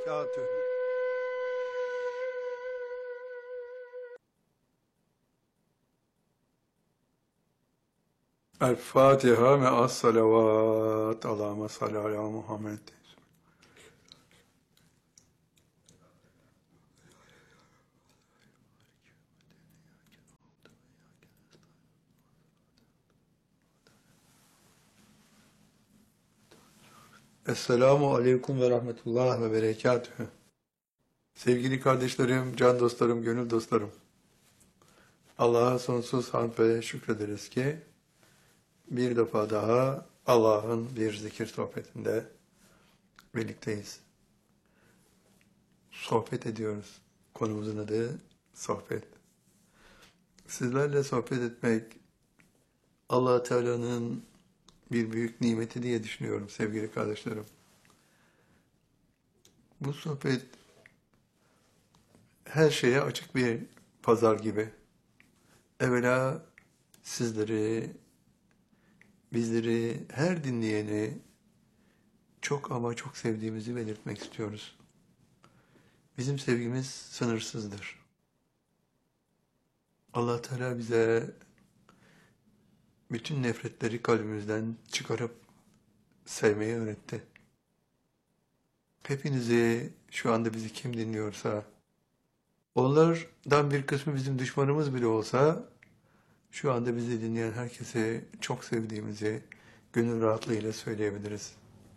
وبركاته. الفاتحة مع الصلوات. اللهم صل على محمد. Esselamu Aleyküm ve Rahmetullah ve Berekatühü. Sevgili kardeşlerim, can dostlarım, gönül dostlarım. Allah'a sonsuz hamd ve şükrederiz ki bir defa daha Allah'ın bir zikir sohbetinde birlikteyiz. Sohbet ediyoruz. Konumuzun adı sohbet. Sizlerle sohbet etmek Allah Teala'nın bir büyük nimeti diye düşünüyorum sevgili kardeşlerim. Bu sohbet her şeye açık bir pazar gibi. Evvela sizleri, bizleri, her dinleyeni çok ama çok sevdiğimizi belirtmek istiyoruz. Bizim sevgimiz sınırsızdır. Allah Teala bize bütün nefretleri kalbimizden çıkarıp sevmeyi öğretti. Hepinizi, şu anda bizi kim dinliyorsa, onlardan bir kısmı bizim düşmanımız bile olsa, şu anda bizi dinleyen herkese çok sevdiğimizi gönül rahatlığıyla söyleyebiliriz.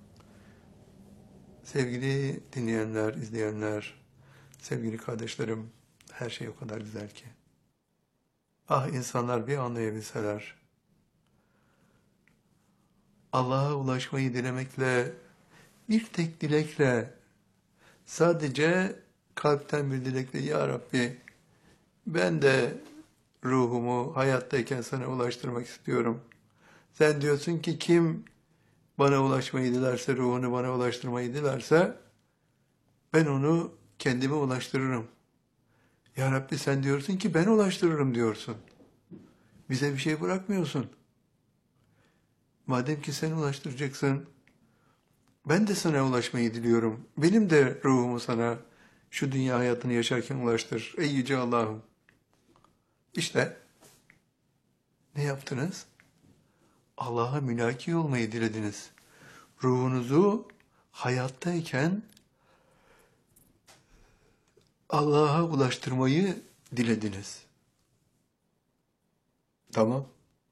Sevgili dinleyenler, izleyenler, sevgili kardeşlerim, her şey o kadar güzel ki. Ah insanlar bir anlayabilseler, Allah'a ulaşmayı dilemekle, bir tek dilekle, sadece kalpten bir dilekle, Ya Rabbi, ben de ruhumu hayattayken sana ulaştırmak istiyorum. Sen diyorsun ki kim bana ulaşmayı dilerse, ruhunu bana ulaştırmayı dilerse, ben onu kendime ulaştırırım. Ya Rabbi sen diyorsun ki ben ulaştırırım diyorsun. Bize bir şey bırakmıyorsun. Madem ki sen ulaştıracaksın, ben de sana ulaşmayı diliyorum. Benim de ruhumu sana şu dünya hayatını yaşarken ulaştır. Ey Yüce Allah'ım. İşte ne yaptınız? Allah'a mülaki olmayı dilediniz. Ruhunuzu hayattayken Allah'a ulaştırmayı dilediniz. Tamam.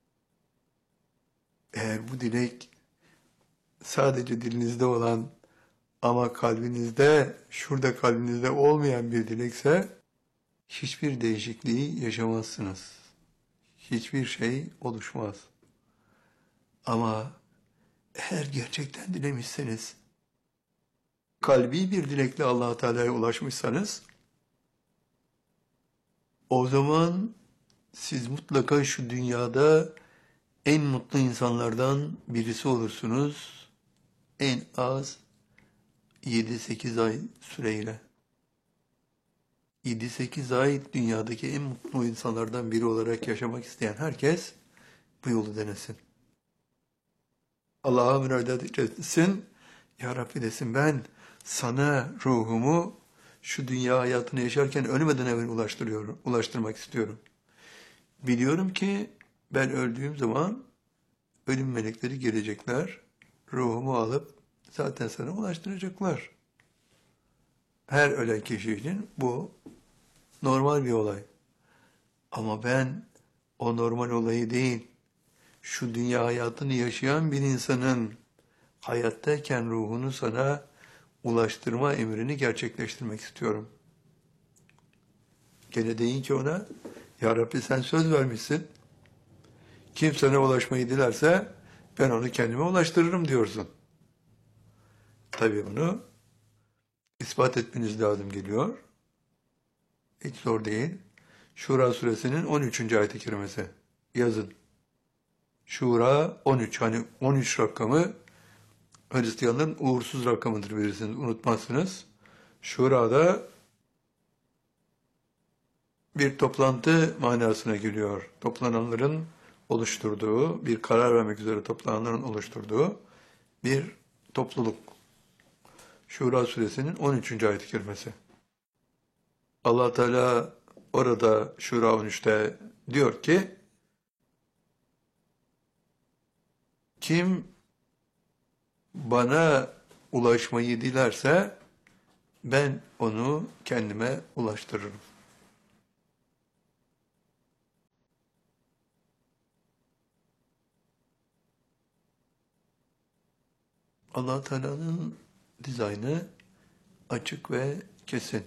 Eğer bu dilek sadece dilinizde olan ama kalbinizde, şurada kalbinizde olmayan bir dilekse hiçbir değişikliği yaşamazsınız. Hiçbir şey oluşmaz. Ama eğer gerçekten dilemişseniz, kalbi bir dilekle Allah-u Teala'ya ulaşmışsanız, o zaman siz mutlaka şu dünyada en mutlu insanlardan birisi olursunuz. En az 7-8 ay süreyle. 7-8 ay dünyadaki en mutlu insanlardan biri olarak yaşamak isteyen herkes bu yolu denesin. Allah'a müracaat etsin. Ya Rabbi desin ben sana ruhumu şu dünya hayatını yaşarken ölmeden evvel ulaştırmak istiyorum. Biliyorum ki ben öldüğüm zaman ölüm melekleri gelecekler. Ruhumu alıp zaten sana ulaştıracaklar. Her ölen kişi için bu normal bir olay. Ama ben o normal olayı değil, şu dünya hayatını yaşayan bir insanın hayattayken ruhunu sana ulaştırma emrini gerçekleştirmek istiyorum. Gene deyin ki ona, Ya Rabbi sen söz vermişsin. Kim sana ulaşmayı dilerse ben onu kendime ulaştırırım diyorsun. Tabii bunu ispat etmeniz lazım geliyor. Hiç zor değil. Şura suresinin 13. ayet-i kerimesi. Yazın. Şura 13. Hani 13 rakamı Hristiyanların uğursuz rakamıdır bilirsiniz. Unutmazsınız. Şurada bir toplantı manasına geliyor. Toplananların oluşturduğu, bir karar vermek üzere toplananların oluşturduğu bir topluluk. Şura suresinin 13. ayet-i kerimesi. Allah Teala orada Şura 13'te diyor ki, kim bana ulaşmayı dilerse ben onu kendime ulaştırırım. Allah Teala'nın dizaynı açık ve kesin.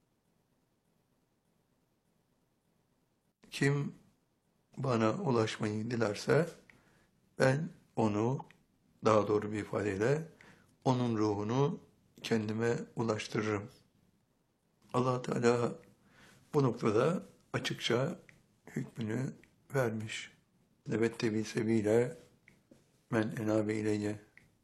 Kim bana ulaşmayı dilerse ben onu, daha doğru bir ifadeyle, onun ruhunu kendime ulaştırırım. Allah Teala bu noktada açıkça hükmünü vermiş. Evet tebi sebiyle men enabe ileyye.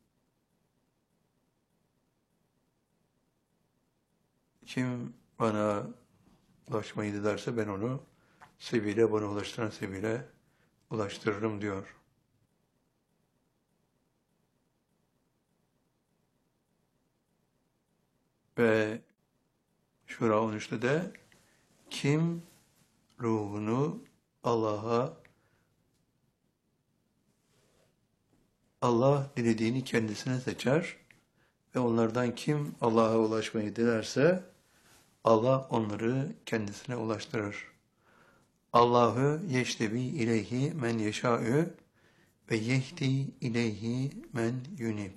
Kim bana ulaşmayı dilerse ben onu sebile, bana ulaştıran sebile ulaştırırım diyor. Ve Şura 13'te de kim ruhunu Allah dilediğini kendisine seçer ve onlardan kim Allah'a ulaşmayı dilerse Allah onları kendisine ulaştırır. Allahu yeştebi ileyhi men yeşâ'ü ve yehdi ileyhi men yunib.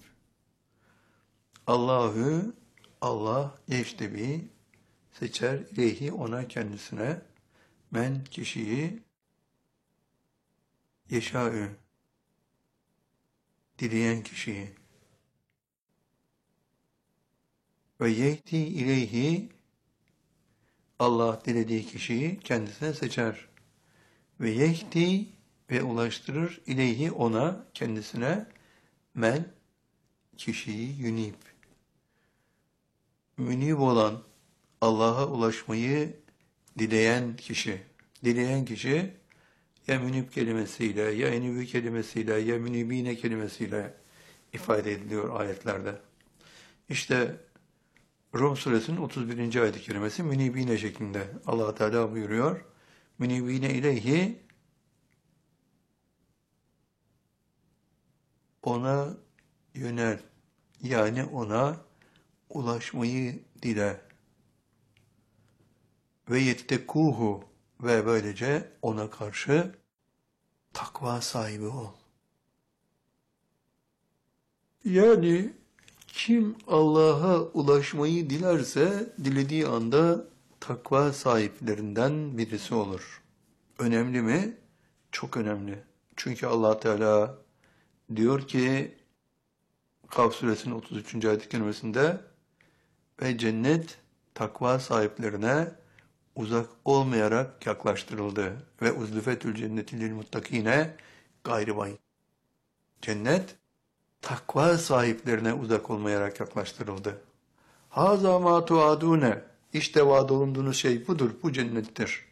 Allah yeştebi seçer ileyhi ona kendisine men kişiyi yeşâ'ü dileyen kişiyi ve yehdi ileyhi Allah dilediği kişiyi kendisine seçer. Ve yehdi ve ulaştırır ileyhi ona kendisine men kişiyi yunib. Münib olan Allah'a ulaşmayı dileyen kişi ya münib kelimesiyle ya enibü kelimesiyle ya münibine kelimesiyle ifade ediliyor ayetlerde. İşte Rum suresinin 31. ayet-i kerimesi münibine şeklinde. Allah Teala buyuruyor. Münibine ileyhi ona yönel. Yani ona ulaşmayı dile. Ve yettekuhu ve böylece ona karşı takva sahibi ol. Yani kim Allah'a ulaşmayı dilerse dilediği anda takva sahiplerinden birisi olur. Önemli mi? Çok önemli. Çünkü Allah Teala diyor ki Kaf suresinin 33. ayet-i kerimesinde ve cennet takva sahiplerine uzak olmayarak yaklaştırıldı ve uzlufetül cenneti lil muttakine gayri bayd. Cennet takva sahiplerine uzak olmayarak yaklaştırıldı. Haza ma tuadune. İşte vaad olunduğunuz şey budur, bu cennettir.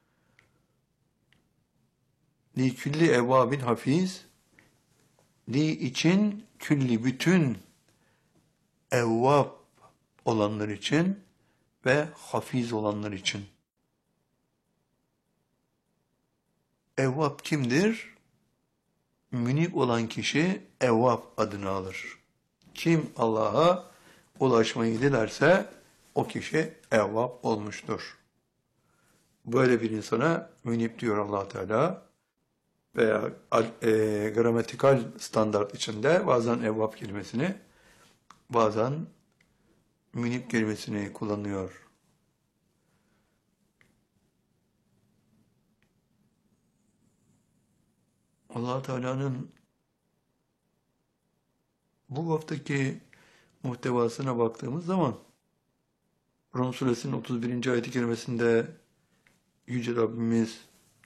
Li külli evvabin hafiz. Li için külli bütün evvab olanlar için ve hafiz olanlar için. Evvab kimdir? Münib olan kişi evvab adını alır. Kim Allah'a ulaşmayı dilerse o kişi evvab olmuştur. Böyle bir insana münib diyor Allah Teala veya gramatikal standart içinde bazen evvab kelimesini, bazen münib kelimesini kullanıyor. Allah Teala'nın bu haftaki muhtevasına baktığımız zaman Rum suresinin 31. ayet-i kerimesinde Yüce Rabbimiz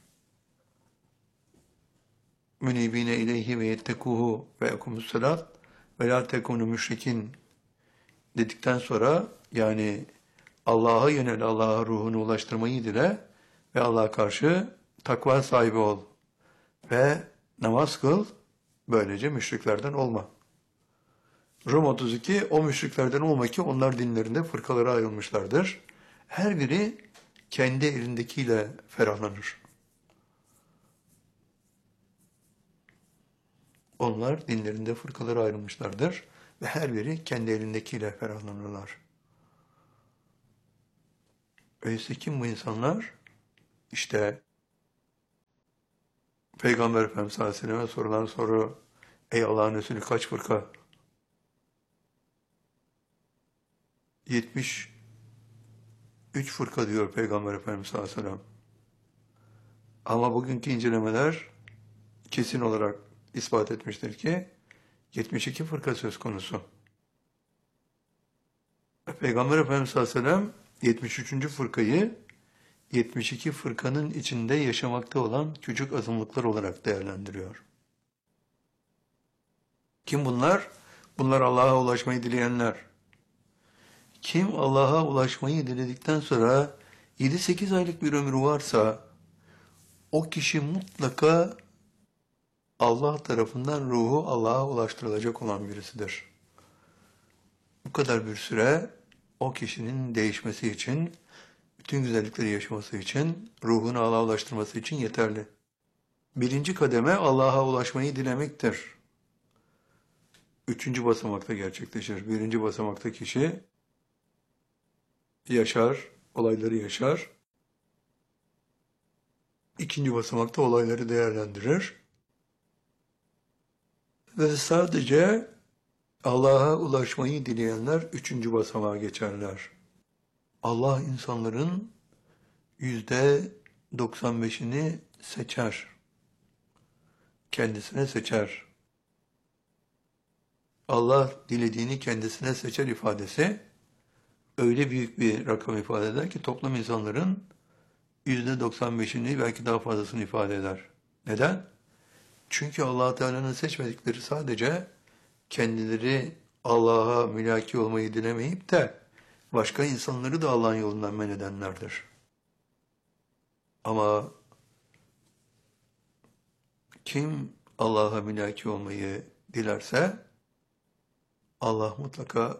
münibine ileyhi ve yettekuhu ve ekumussalat ve la tekunu müşrikin dedikten sonra yani Allah'a yönel, Allah'a ruhunu ulaştırmayı dile ve Allah'a karşı takva sahibi ol ve namaz kıl, böylece müşriklerden olma. Rum 32, o müşriklerden olma ki onlar dinlerinde fırkalara ayrılmışlardır. Her biri kendi elindekiyle ferahlanır. Onlar dinlerinde fırkalara ayrılmışlardır ve her biri kendi elindekiyle ferahlanırlar. Öyleyse kim bu insanlar? İşte Peygamber Efendimiz sallallahu aleyhi ve sellem'e sorulan soru, ey Allah'ın Resulü kaç fırka? 73 fırka diyor Peygamber Efendimiz sallallahu aleyhi ve sellem. Ama bugünkü incelemeler kesin olarak ispat etmiştir ki 72 fırka söz konusu. Peygamber Efendimiz sallallahu aleyhi ve sellem 73. fırkayı 72 fırkanın içinde yaşamakta olan küçük azınlıklar olarak değerlendiriyor. Kim bunlar? Bunlar Allah'a ulaşmayı dileyenler. Kim Allah'a ulaşmayı diledikten sonra 7-8 aylık bir ömrü varsa o kişi mutlaka Allah tarafından ruhu Allah'a ulaştırılacak olan birisidir. Bu kadar bir süre o kişinin değişmesi için, bütün güzellikleri yaşaması için, ruhunu Allah'a ulaştırması için yeterli. Birinci kademe Allah'a ulaşmayı dilemektir. Üçüncü basamakta gerçekleşir. Birinci basamakta kişi yaşar, olayları yaşar. İkinci basamakta olayları değerlendirir. Ve sadece Allah'a ulaşmayı dileyenler üçüncü basamağa geçerler. Allah insanların %95'ini seçer. Kendisine seçer. Allah dilediğini kendisine seçer ifadesi öyle büyük bir rakam ifade eder ki toplam insanların %95'ini belki daha fazlasını ifade eder. Neden? Çünkü Allah Teala'nın seçmedikleri sadece kendileri Allah'a mülaki olmayı dilemeyip de başka insanları da Allah'ın yolundan men edenlerdir. Ama kim Allah'a mülaki olmayı dilerse Allah mutlaka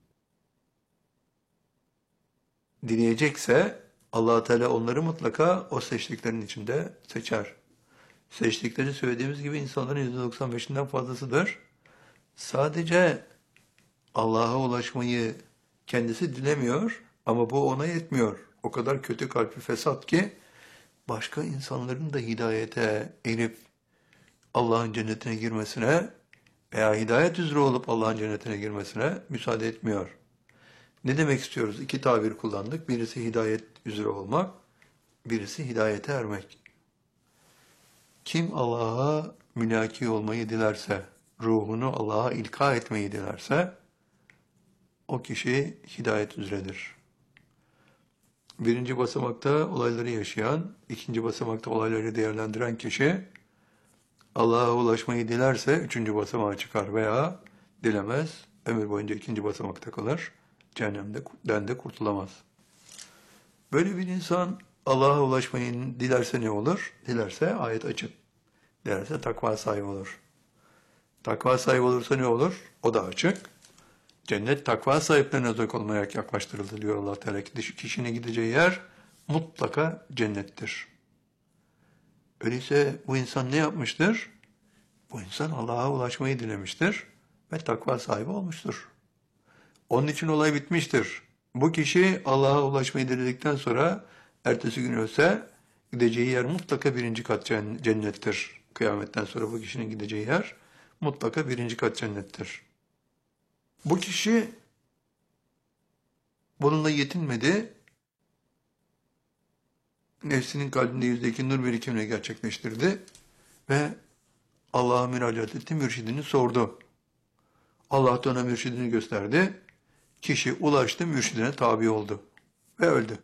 dileyecekse Allah Teala onları mutlaka o seçtiklerinin içinde seçer. Seçtikleri söylediğimiz gibi insanların %95'inden fazlasıdır. Sadece Allah'a ulaşmayı kendisi dilemiyor ama bu ona yetmiyor. O kadar kötü kalpli fesat ki başka insanların da hidayete erip Allah'ın cennetine girmesine veya hidayet üzere olup Allah'ın cennetine girmesine müsaade etmiyor. Ne demek istiyoruz? İki tabir kullandık. Birisi hidayet üzere olmak, birisi hidayete ermek. Kim Allah'a mülaki olmayı dilerse, ruhunu Allah'a ilka etmeyi dilerse, o kişi hidayet üzeredir. Birinci basamakta olayları yaşayan, ikinci basamakta olayları değerlendiren kişi, Allah'a ulaşmayı dilerse üçüncü basamağa çıkar veya dilemez, ömür boyunca ikinci basamakta kalır, cehennemden de kurtulamaz. Böyle bir insan Allah'a ulaşmayı dilerse ne olur? Dilerse ayet açık. Dilerse takva sahibi olur. Takva sahibi olursa ne olur? O da açık. Cennet takva sahiplerine uzak olmaya yaklaştırıldı diyor Allah Teala. Kişinin gideceği yer mutlaka cennettir. Öyleyse bu insan ne yapmıştır? Bu insan Allah'a ulaşmayı dilemiştir ve takva sahibi olmuştur. Onun için olay bitmiştir. Bu kişi Allah'a ulaşmayı diledikten sonra ertesi gün ölse gideceği yer mutlaka birinci kat cennettir. Kıyametten sonra bu kişinin gideceği yer mutlaka birinci kat cennettir. Bu kişi bununla yetinmedi. Nefsinin kalbinde yüzdeki nur birikimini gerçekleştirdi ve Allah'a müracaat etti, mürşidini sordu. Allah da ona mürşidini gösterdi. Kişi ulaştı, mürşidine tabi oldu ve öldü.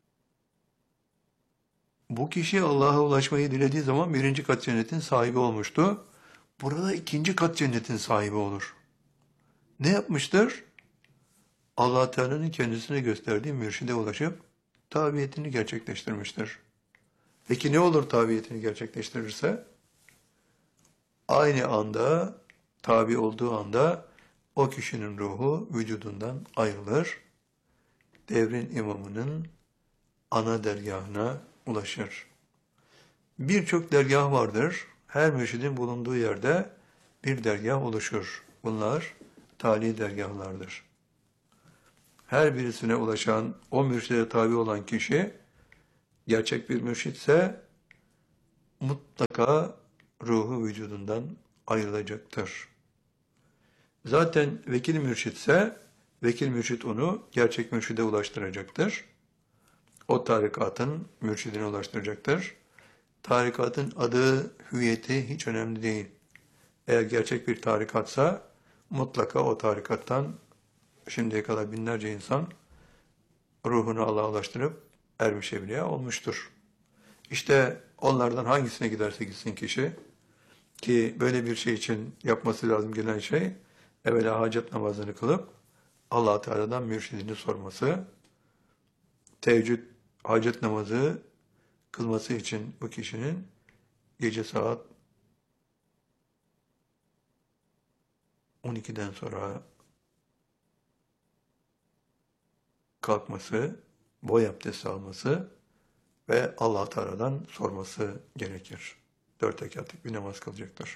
Bu kişi Allah'a ulaşmayı dilediği zaman birinci kat cennetin sahibi olmuştu. Burada ikinci kat cennetin sahibi olur. Ne yapmıştır? Allah Teala'nın kendisine gösterdiği mürşide ulaşıp tabiyetini gerçekleştirmiştir. Peki ne olur tabiyetini gerçekleştirirse? Aynı anda, tabi olduğu anda o kişinin ruhu vücudundan ayrılır. Devrin imamının ana dergahına ulaşır. Birçok dergah vardır. Her mürşidin bulunduğu yerde bir dergah oluşur. Bunlar tali dergahlardır. Her birisine ulaşan, o mürşide tabi olan kişi, gerçek bir mürşitse mutlaka ruhu vücudundan ayrılacaktır. Zaten vekil mürşitse, vekil mürşit onu gerçek mürşide ulaştıracaktır. O tarikatın mürşidine ulaştıracaktır. Tarikatın adı, hüviyeti hiç önemli değil. Eğer gerçek bir tarikatsa mutlaka o tarikattan şimdiye kadar binlerce insan ruhunu Allah'a ulaştırıp ermiş evliya olmuştur. İşte onlardan hangisine giderse gitsin kişi, ki böyle bir şey için yapması lazım gelen şey, evvela hacet namazını kılıp Allah Teala'dan mürşidini sorması, teheccüd hacet namazı kılması için bu kişinin gece saat 12'den sonra kalkması, boy abdesti alması ve Allah Teala'dan sorması gerekir. 4 rekatlık bir namaz kılacaktır.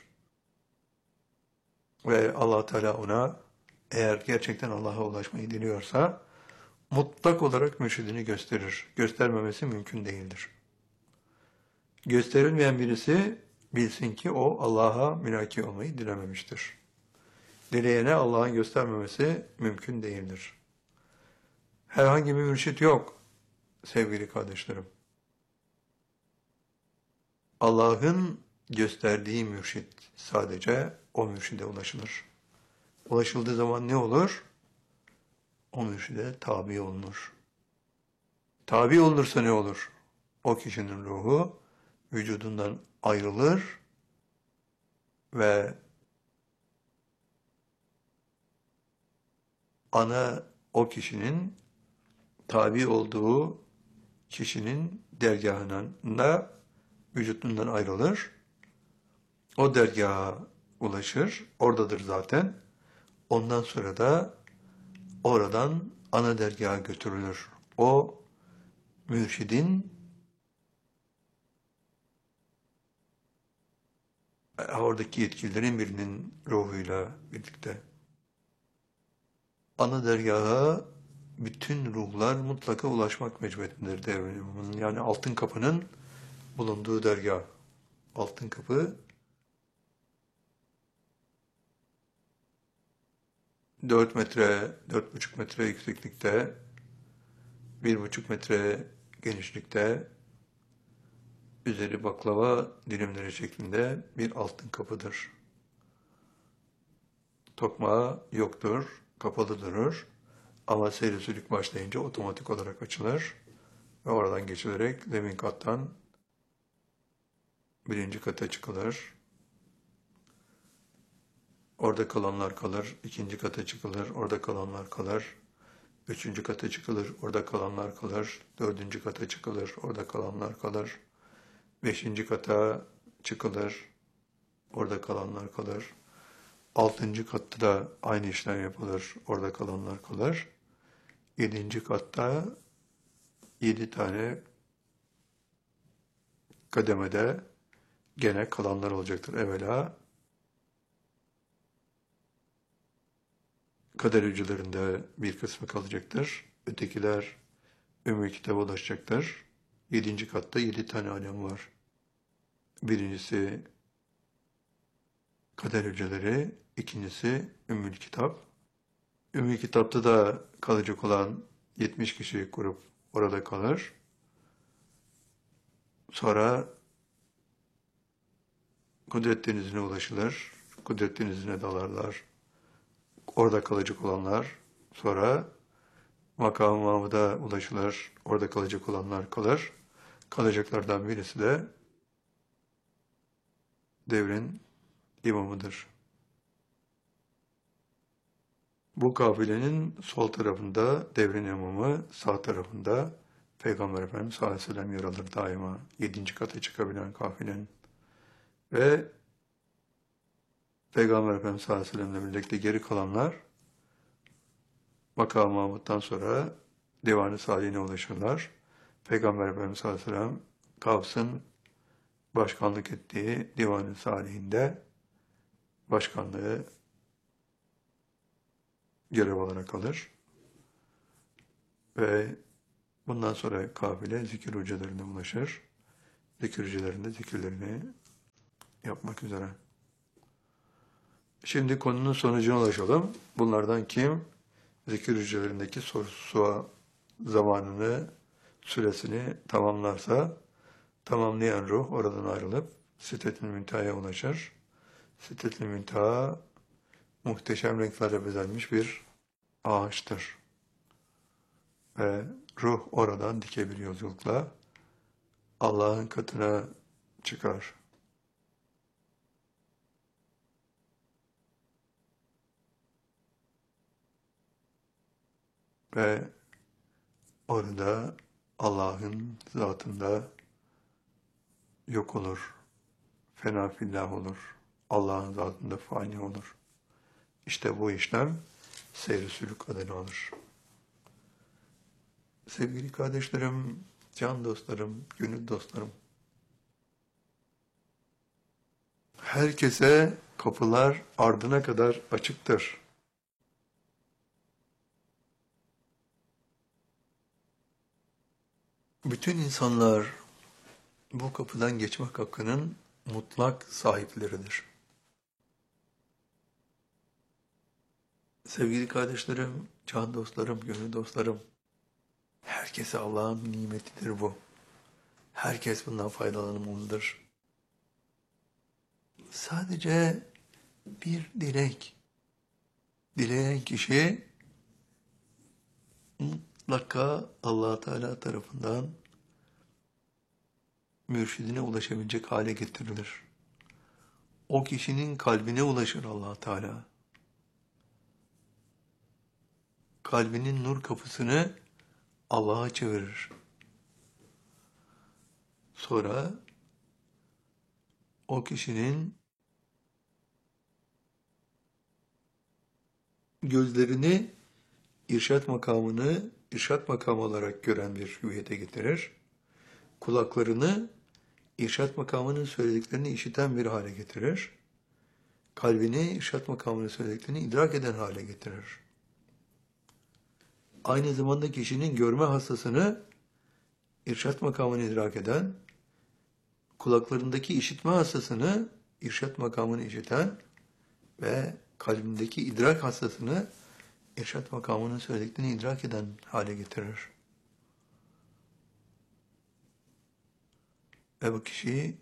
Ve Allah Teala ona, eğer gerçekten Allah'a ulaşmayı diliyorsa mutlak olarak mürşidini gösterir. Göstermemesi mümkün değildir. Gösterilmeyen birisi bilsin ki o Allah'a mülaki olmayı dilememiştir. Dileyene Allah'ın göstermemesi mümkün değildir. Herhangi bir mürşit yok sevgili kardeşlerim. Allah'ın gösterdiği mürşit, sadece o mürşide ulaşılır. Ulaşıldığı zaman ne olur? O mürşide tabi olunur. Tabi olunursa ne olur? O kişinin ruhu vücudundan ayrılır ve o kişinin tabi olduğu kişinin dergahına vücudundan ayrılır. O dergaha ulaşır. Oradadır zaten. Ondan sonra da oradan ana dergaha götürülür. O mürşidin oradaki yetkililerin birinin ruhuyla birlikte. Ana dergaha bütün ruhlar mutlaka ulaşmak mecburiyetindedir devrimin. Yani altın kapının bulunduğu dergah. Altın kapı 4 metre, 4,5 metre yükseklikte, 1,5 metre genişlikte, üzeri baklava dilimleri şeklinde bir altın kapıdır. Tokmağı yoktur, kapalı durur ama seyri sülük başlayınca otomatik olarak açılır ve oradan geçilerek zemin kattan birinci kata çıkılır. Orada kalanlar kalır, ikinci kata çıkılır, orada kalanlar kalır, üçüncü kata çıkılır, orada kalanlar kalır, dördüncü kata çıkılır, orada kalanlar kalır, beşinci kata çıkılır, orada kalanlar kalır, altıncı katta da aynı işlem yapılır, orada kalanlar kalır, yedinci katta 7 tane kademede gene kalanlar olacaktır. Evvela kader hücrelerinde bir kısmı kalacaktır. Ötekiler Ümmü Kitap'a ulaşacaktır. 7. katta 7 tane alem var. Birincisi kader hücreleri, ikincisi Ümmül Kitap. Ümmül Kitap'ta da kalacak olan 70 kişilik grup orada kalır. Sonra Kudret Denizi'ne ulaşılır. Kudret Denizi'ne dalarlar. Orada kalacak olanlar, sonra Makam-ı Mahmud'a ulaşılır. Orada kalacak olanlar kalır. Kalacaklardan birisi de devrin imamıdır. Bu kafilenin sol tarafında devrin imamı, sağ tarafında Peygamber Efendimiz sallallahu aleyhi ve sellem yer alır daima. 7. kata çıkabilen kafilenin. Ve Peygamber Efendimiz sallallahu aleyhi ve sellemle birlikte geri kalanlar Makam-ı Mahmud'dan sonra Divan-ı Salihine ulaşırlar. Peygamber Efendimiz sallallahu aleyhi ve sellem Kavs'ın başkanlık ettiği Divan-ı Salihinde başkanlığı görev olarak alır. Ve bundan sonra kafile zikir hocalarına ulaşır. Zikir hocalarında zikirlerini yapmak üzere. Şimdi konunun sonucuna ulaşalım. Bunlardan kim zikir hücrelerindeki soru zamanını, süresini tamamlarsa, tamamlayan ruh oradan ayrılıp Sidret-i Münteha'ya ulaşır. Sidret-i Münteha muhteşem renklerle bezenmiş bir ağaçtır. Ve ruh oradan dike bir yolculukla Allah'ın katına çıkar. Ve orada Allah'ın zatında yok olur, fena fillah olur, Allah'ın zatında fani olur. İşte bu işlem seyr-i sülük adını alır. Sevgili kardeşlerim, can dostlarım, gönül dostlarım, herkese kapılar ardına kadar açıktır. Bütün insanlar bu kapıdan geçmek hakkının mutlak sahipleridir. Sevgili kardeşlerim, can dostlarım, gönül dostlarım, herkese Allah'ın nimetidir bu. Herkes bundan faydalanmalıdır. Sadece bir dilek. Dileyen kişi mutlaka Allah Teala tarafından mürşidine ulaşabilecek hale getirilir. O kişinin kalbine ulaşır Allah Teala. Kalbinin nur kapısını Allah'a çevirir. Sonra o kişinin gözlerini irşat makamını irşat makamı olarak gören bir hüviyete getirir. Kulaklarını irşat makamının söylediklerini işiten bir hale getirir. Kalbini irşat makamının söylediklerini idrak eden hale getirir. Aynı zamanda kişinin görme hassasını irşat makamını idrak eden, kulaklarındaki işitme hassasını irşat makamını işiten ve kalbindeki idrak hassasını irşat makamının söylediklerini idrak eden hale getirir. Ve bu kişi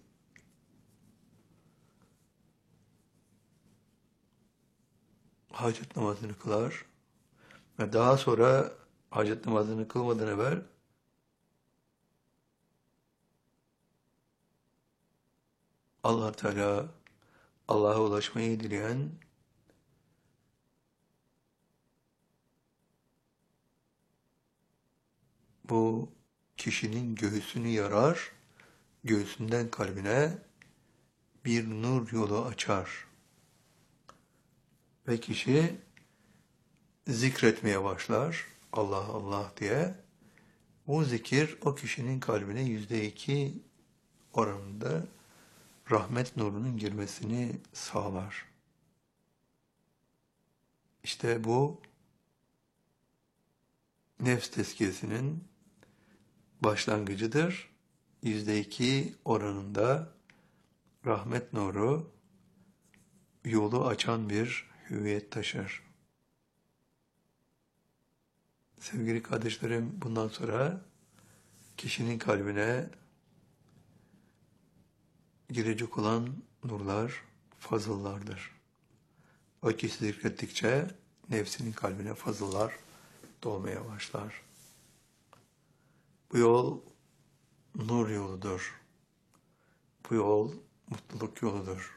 hacet namazını kılar ve daha sonra hacet namazını kılmadan evvel Allah Teala Allah'a ulaşmayı dileyen bu kişinin göğsünü yarar, göğsünden kalbine bir nur yolu açar. Ve kişi zikretmeye başlar, Allah Allah diye. Bu zikir o kişinin kalbine %2 oranında rahmet nurunun girmesini sağlar. İşte bu nefs tezkiyesinin başlangıcıdır. %2 oranında rahmet nuru yolu açan bir hüviyet taşır. Sevgili kardeşlerim, bundan sonra kişinin kalbine girecek olan nurlar fazıllardır. O kişi zikrettikçe nefsinin kalbine fazıllar dolmaya başlar. Bu yol nur yoludur. Bu yol mutluluk yoludur.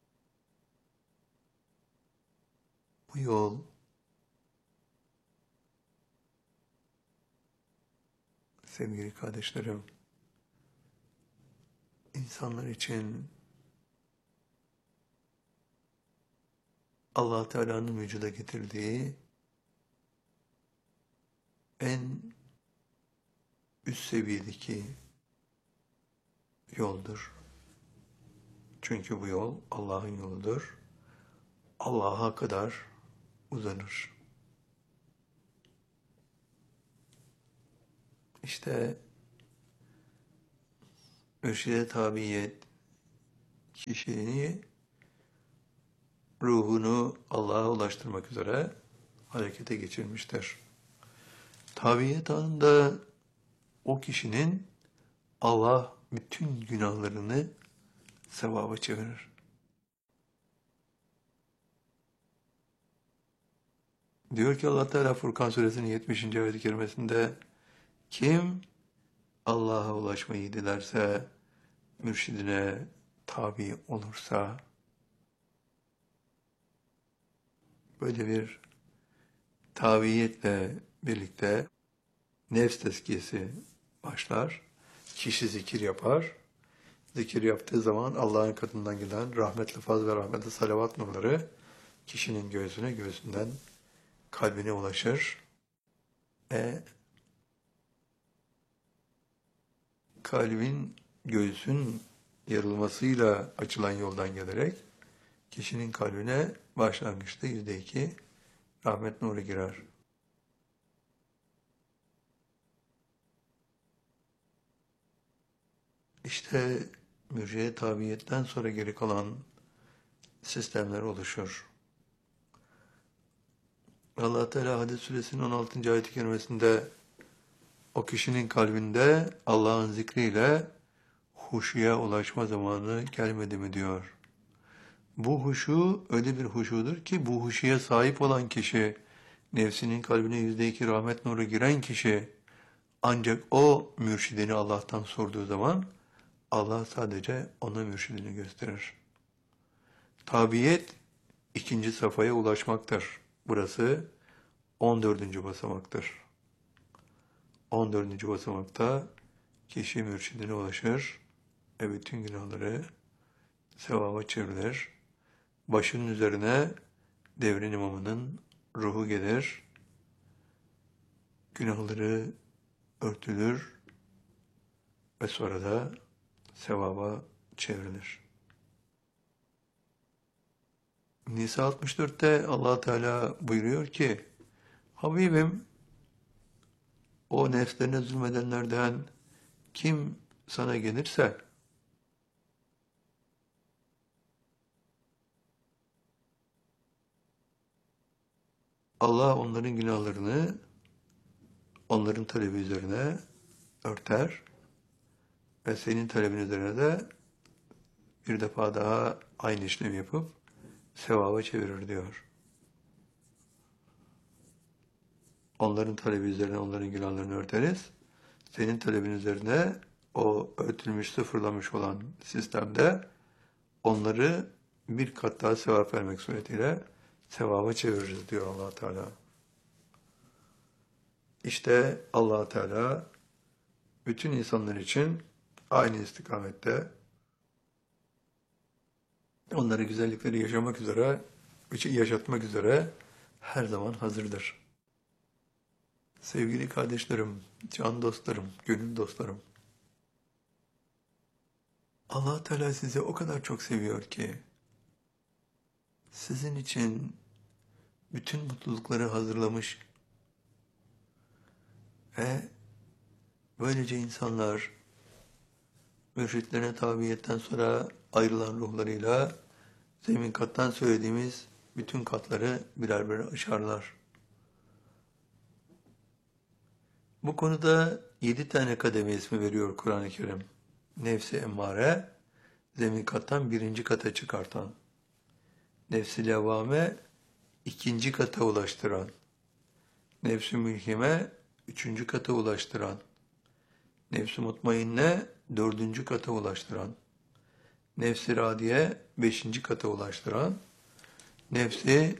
Bu yol sevgili kardeşlerim, insanlar için Allah Teala'nın vücuda getirdiği en üst seviyedeki yoldur. Çünkü bu yol Allah'ın yoludur. Allah'a kadar uzanır. İşte mürşide tabiyet kişiyi ruhunu Allah'a ulaştırmak üzere harekete geçirmiştir. Tabiyet anında o kişinin Allah bütün günahlarını sevaba çevirir. Diyor ki Allah Teala Furkan suresinin 70. ayet-i kerimesinde kim Allah'a ulaşmayı dilerse, mürşidine tabi olursa, böyle bir tabiyetle birlikte nefs tezkiyesi başlar. Kişi zikir yapar. Zikir yaptığı zaman Allah'ın katından gelen rahmetli faz ve rahmetli salavat nurları kişinin göğsüne, göğsünden kalbine ulaşır. Kalbin, göğsün yarılmasıyla açılan yoldan gelerek kişinin kalbine başlangıçta %2 rahmet nuru girer. İşte mürciye tabiyetten sonra geri kalan sistemler oluşur. Allah Teala Hadid suresinin 16. ayet-i kerimesinde o kişinin kalbinde Allah'ın zikriyle huşuya ulaşma zamanı gelmedi mi diyor. Bu huşu öyle bir huşudur ki bu huşuya sahip olan kişi, nefsinin kalbine %2 rahmet nuru giren kişi, ancak o mürşidini Allah'tan sorduğu zaman Allah sadece ona mürşidini gösterir. Tabiyet ikinci safhaya ulaşmaktır. Burası 14. basamaktır. 14. basamakta kişi mürşidine ulaşır ve bütün günahları sevaba çevrilir. Başının üzerine devrin imamının ruhu gelir. Günahları örtülür ve sonra da sevaba çevrilir. Nisa 64'te Allah Teala buyuruyor ki, Habibim, o nefslerine zulmedenlerden kim sana gelirse, Allah onların günahlarını onların talebi üzerine örter ve senin talebin üzerine de bir defa daha aynı işlemi yapıp sevaba çevirir diyor. Onların talebi üzerine onların günahlarını örteriz. Senin talebin üzerine o örtülmüş, sıfırlamış olan sistemde onları bir kat daha sevap vermek suretiyle sevaba çeviririz diyor Allah Teala. İşte Allah Teala bütün insanlar için aynı istikamette onları güzellikleri yaşamak üzere, yaşatmak üzere her zaman hazırdır. Sevgili kardeşlerim, can dostlarım, gönül dostlarım. Allah Teala sizi o kadar çok seviyor ki sizin için bütün mutlulukları hazırlamış ve böylece insanlar mürşitlerine tabiyetten sonra ayrılan ruhlarıyla zemin kattan söylediğimiz bütün katları birer birer aşarlar. Bu konuda 7 tane kademe ismi veriyor Kur'an-ı Kerim. Nefsi emmare, zemin kattan 1. kata çıkartan. Nefsi levvame, 2. kata ulaştıran. Nefsi mülhime, 3. kata ulaştıran. Nefsi mutmainne, 4. kata ulaştıran. Nefsi radiye, 5. kata ulaştıran. Nefsi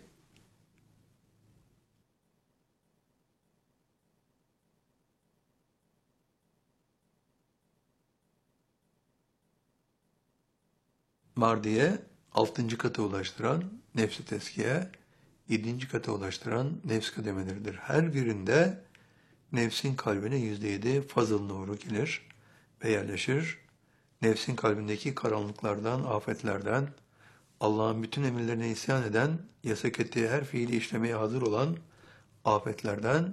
mardiye, 6. kata ulaştıran. nefs-i tezkiye, 7. kata ulaştıran nefs kademeleridir. Her birinde nefsin kalbine %7 fazıl nuru gelir ve yerleşir. Nefsin kalbindeki karanlıklardan, afetlerden, Allah'ın bütün emirlerine isyan eden, yasak ettiği her fiili işlemeye hazır olan afetlerden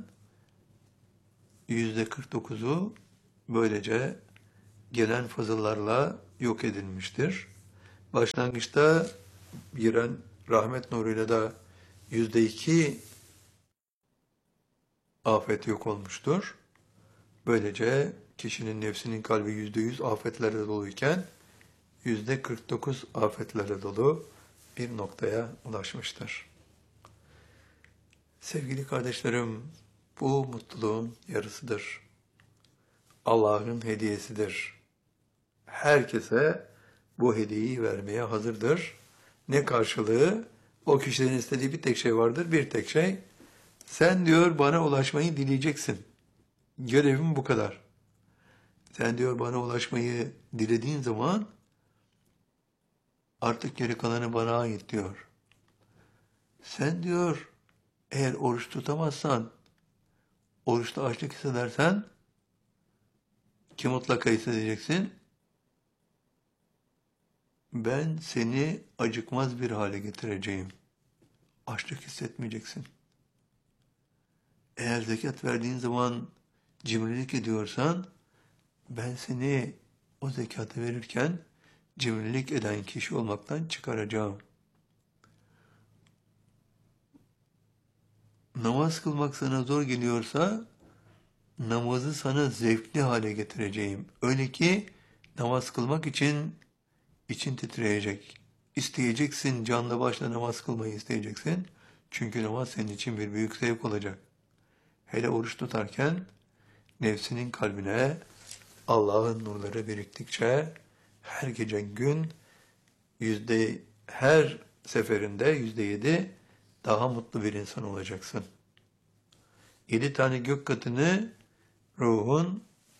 %49'u böylece gelen fazıllarla yok edilmiştir. Başlangıçta giren rahmet nuruyla da %2 afet yok olmuştur. Böylece kişinin nefsinin kalbi %100 afetlerle doluyken %49 afetlerle dolu bir noktaya ulaşmıştır. Sevgili kardeşlerim, bu mutluluğun yarısıdır. Allah'ın hediyesidir. Herkese bu hediyeyi vermeye hazırdır. Ne karşılığı? O kişilerin istediği bir tek şey vardır, bir tek şey. Sen diyor bana ulaşmayı dileyeceksin. Görevim bu kadar. Sen diyor bana ulaşmayı dilediğin zaman artık geri kalanı bana ait diyor. Sen diyor eğer oruç tutamazsan, oruçta açlık hissedersen ki mutlaka hissedeceksin. Ben seni acıkmaz bir hale getireceğim. Açlık hissetmeyeceksin. Eğer zekat verdiğin zaman cimrilik ediyorsan, ben seni o zekatı verirken cimrilik eden kişi olmaktan çıkaracağım. Namaz kılmak sana zor geliyorsa, namazı sana zevkli hale getireceğim. Öyle ki namaz kılmak için için titreyecek. İsteyeceksin, canla başla namaz kılmayı isteyeceksin. Çünkü namaz senin için bir büyük zevk olacak. Hele oruç tutarken nefsinin kalbine Allah'ın nurları biriktikçe her gece gün her seferinde %7 daha mutlu bir insan olacaksın. 7 tane gök katını ruhun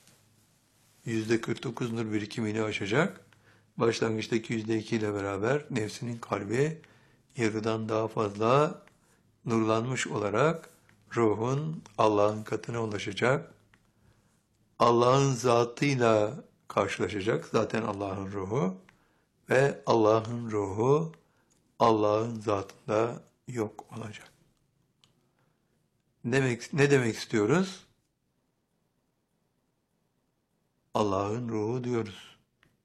%49 nur birikimini aşacak. Başlangıçtaki %2 ile beraber nefsinin kalbi yarıdan daha fazla nurlanmış olarak ruhun Allah'ın katına ulaşacak. Allah'ın zatıyla karşılaşacak. Zaten Allah'ın ruhu ve Allah'ın ruhu Allah'ın zatında yok olacak. Ne demek istiyoruz? Allah'ın ruhu diyoruz.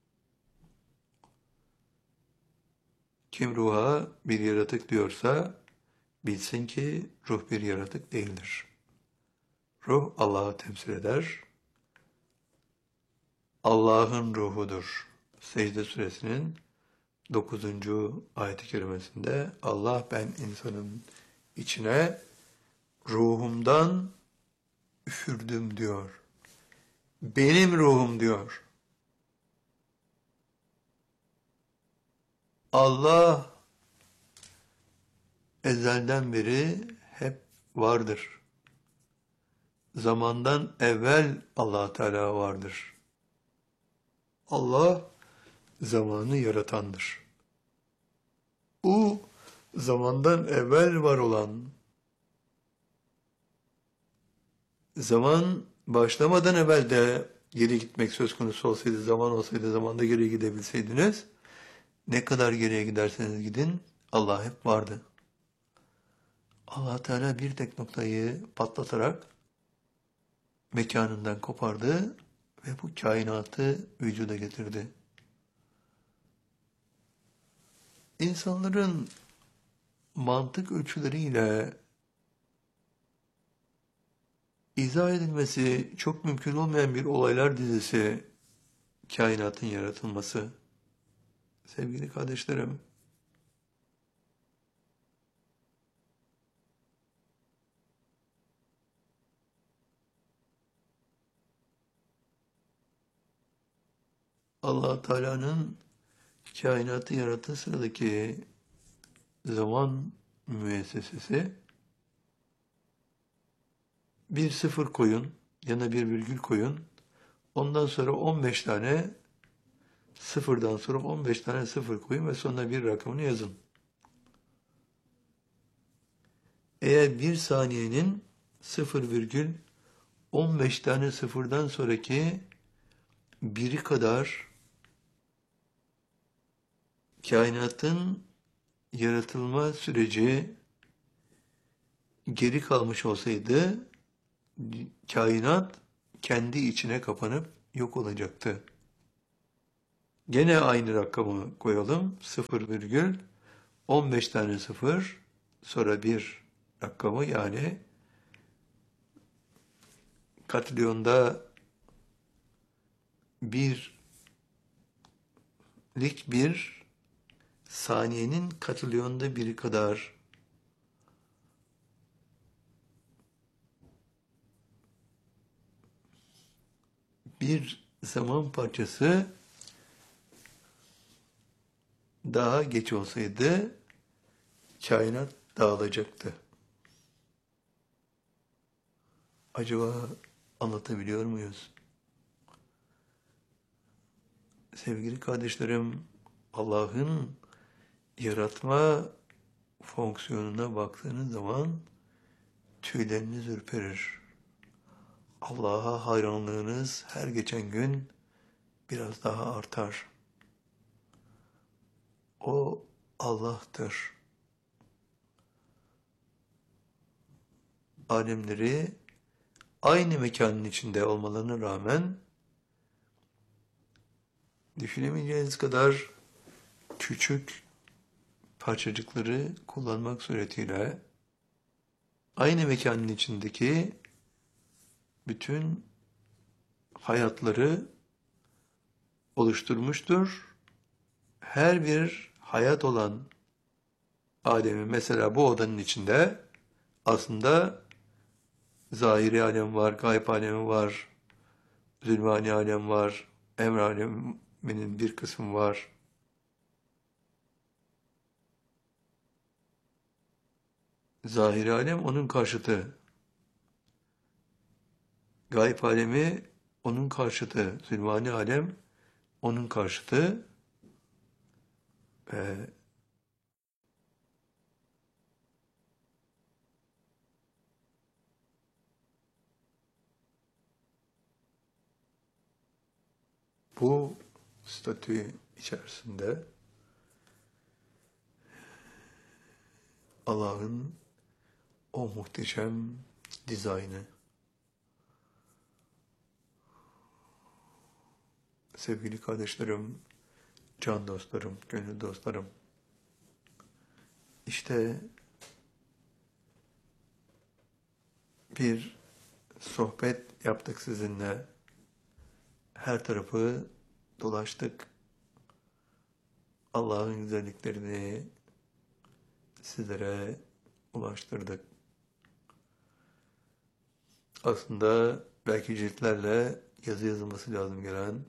Kim ruha bir yaratık diyorsa bilsin ki ruh bir yaratık değildir. Ruh Allah'ı temsil eder. Allah'ın ruhudur. Secde suresinin 9. ayet-i kerimesinde Allah ben insanın içine ruhumdan üfürdüm diyor. Benim ruhum diyor. Allah ezelden beri hep vardır. Zamandan evvel Allah Teala vardır. Allah zamanı yaratandır. O zamandan evvel var olan, zaman başlamadan evvel de geri gitmek söz konusu olsaydı, zaman olsaydı zamanda geri gidebilseydiniz, ne kadar geriye giderseniz gidin, Allah hep vardı. Allah Teala bir tek noktayı patlatarak mekanından kopardı ve bu kainatı vücuda getirdi. İnsanların mantık ölçüleriyle izah edilmesi çok mümkün olmayan bir olaylar dizisi kainatın yaratılması. Sevgili kardeşlerim, Allah Teala'nın kainatı yarattığı sıradaki zaman müessesesi bir sıfır koyun, yana bir virgül koyun. Ondan sonra 15 tane sıfırdan sonra 15 tane sıfır koyun ve sonuna bir rakamını yazın. Eğer bir saniyenin 0,15 tane sıfırdan sonraki biri kadar kainatın yaratılma süreci geri kalmış olsaydı, kainat kendi içine kapanıp yok olacaktı. Gene aynı rakamı koyalım. 0,15 tane sıfır, sonra bir rakamı, yani katrilyonda birlik bir saniyenin katrilyonda biri kadar bir zaman parçası daha geç olsaydı kainat dağılacaktı. Acaba anlatabiliyor muyuz? Sevgili kardeşlerim, Allah'ın yaratma fonksiyonuna baktığınız zaman tüyleriniz ürperir. Allah'a hayranlığınız her geçen gün biraz daha artar. O Allah'tır. Alemleri aynı mekanın içinde olmalarına rağmen düşünemeyeceğiniz kadar küçük parçacıkları kullanmak suretiyle aynı mekanın içindeki bütün hayatları oluşturmuştur. Her bir hayat olan alemin, mesela bu odanın içinde aslında zahiri alem var, gayb alemi var, zülmani alem var, emr aleminin bir kısmı var. Zahiri alem onun karşıtı. Gayb alemi onun karşıtı. Zülmani alem onun karşıtı. Ee, Bu statü içerisinde Allah'ın o muhteşem dizaynı, sevgili kardeşlerim, can dostlarım, gönül dostlarım, işte bir sohbet yaptık sizinle, her tarafı dolaştık, Allah'ın güzelliklerini sizlere ulaştırdık. Aslında belki ciltlerle yazı yazılması lazım gelen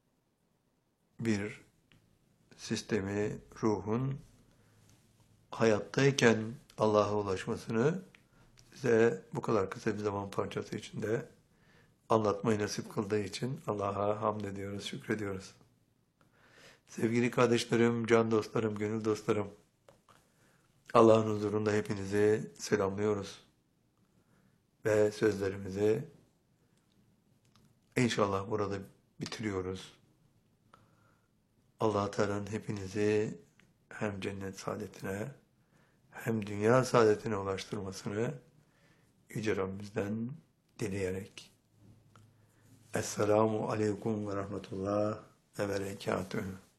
bir sistemi, ruhun hayattayken Allah'a ulaşmasını size bu kadar kısa bir zaman parçası içinde anlatmayı nasip kıldığı için Allah'a hamd ediyoruz, şükrediyoruz. Sevgili kardeşlerim, can dostlarım, gönül dostlarım, Allah'ın huzurunda hepinizi selamlıyoruz. Ve sözlerimizi inşallah burada bitiriyoruz. Allah Teala'nın hepinizi hem cennet saadetine hem dünya saadetine ulaştırmasını Yüce Rabbimizden dileyerek. Esselamu Aleyküm ve Rahmetullah ve Berekatühü.